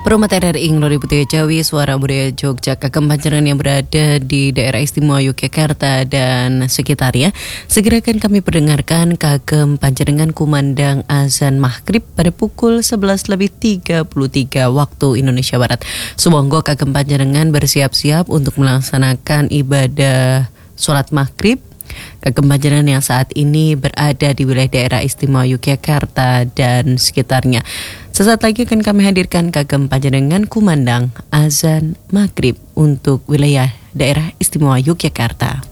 Perumat RRI Nglori Putih Jawi, Suara Budaya Jogja, Kagem Panjenengan yang berada di daerah istimewa Yogyakarta dan sekitarnya. Segera akan kami perdengarkan Kagem Panjenengan kumandang azan maghrib pada pukul 11:33 waktu Indonesia Barat. Sumangga Kagem Panjenengan bersiap-siap untuk melaksanakan ibadah sholat maghrib Kagem Panjenengan yang saat ini berada di wilayah daerah istimewa Yogyakarta dan sekitarnya. Sesaat lagi akan kami hadirkan Kagem Panjenengan kumandang azan maghrib untuk wilayah daerah istimewa Yogyakarta.